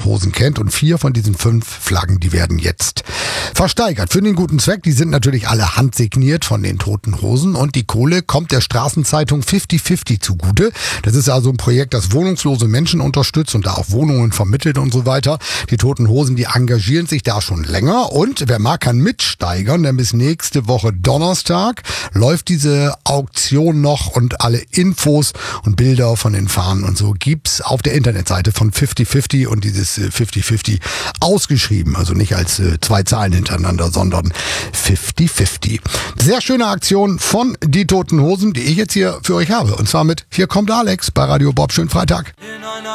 Hosen kennt. Und 4 von diesen 5 Flaggen, die werden jetzt versteigert. Für den guten Zweck, die sind natürlich alle handsigniert von den Toten Hosen. Und die Kohle kommt der Straßenzeitung 50/50 zugute. Das ist also ein Projekt, das wohnungslose Menschen unterstützt und da auch Wohnungen vermittelt und so weiter. Die Toten Hosen, die engagieren sich da schon länger. Und wer mag, kann mitsteigern, denn bis nächste Woche Donnerstag läuft diese Auktion noch und alle Infos und Bilder von den Fahnen und so gibt's auf der Internetseite von 50/50 und dieses 50/50 ausgeschrieben. Also nicht als 2 Zahlen hintereinander, sondern 50/50. Sehr schöne Aktion von Die Toten Hosen, die ich jetzt hier für euch habe. Und zwar mit Hier kommt Alex bei Radio Bob. Schönen Freitag.